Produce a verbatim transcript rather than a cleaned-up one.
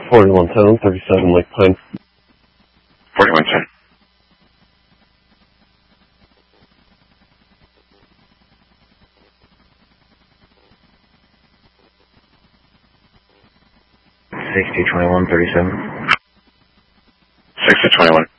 forty-one ten, thirty-seven Lake Pine. forty-one ten. sixty twenty-one thirty-seven. sixty twenty-one.